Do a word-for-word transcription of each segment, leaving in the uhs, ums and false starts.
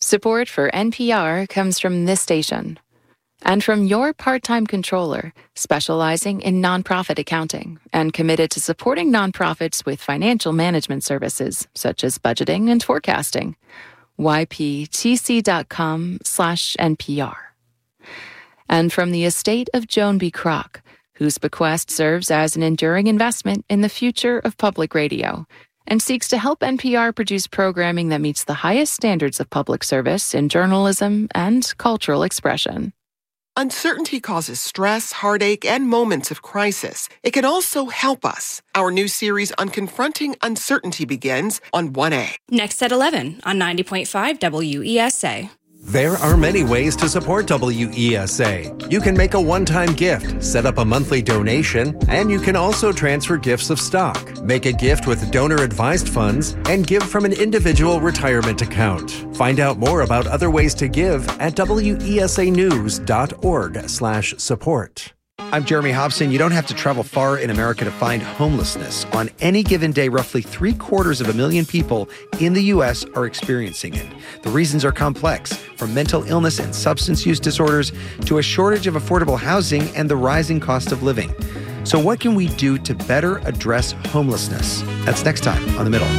Support for N P R comes from this station and from your part-time controller, specializing in nonprofit accounting and committed to supporting nonprofits with financial management services such as budgeting and forecasting. Y P T C dot com slash N P R. And from the estate of Joan B. Kroc, whose bequest serves as an enduring investment in the future of public radio and seeks to help N P R produce programming that meets the highest standards of public service in journalism and cultural expression. Uncertainty causes stress, heartache, and moments of crisis. It can also help us. Our new series on confronting uncertainty begins on one A. Next at eleven on ninety point five W E S A. There are many ways to support W E S A. You can make a one-time gift, set up a monthly donation, and you can also transfer gifts of stock, make a gift with donor-advised funds, and give from an individual retirement account. Find out more about other ways to give at W E S A news dot org slash support. I'm Jeremy Hobson. You don't have to travel far in America to find homelessness. On any given day, roughly three quarters of a million people in the U S are experiencing it. The reasons are complex, from mental illness and substance use disorders to a shortage of affordable housing and the rising cost of living. So what can we do to better address homelessness? That's next time on The Middle.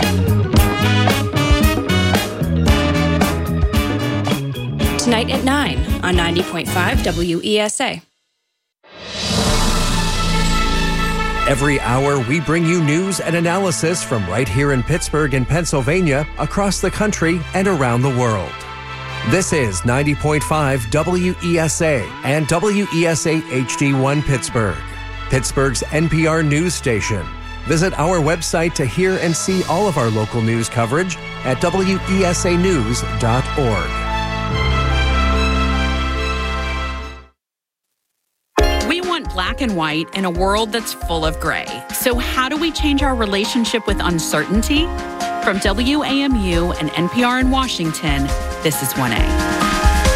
Tonight at nine on ninety point five W E S A. Every hour, we bring you news and analysis from right here in Pittsburgh and Pennsylvania, across the country, and around the world. This is ninety point five W E S A and W E S A H D one Pittsburgh, Pittsburgh's N P R news station. Visit our website to hear and see all of our local news coverage at W E S A news dot org. Black and white in a world that's full of gray. So how do we change our relationship with uncertainty? From W A M U and N P R in Washington, this is one A.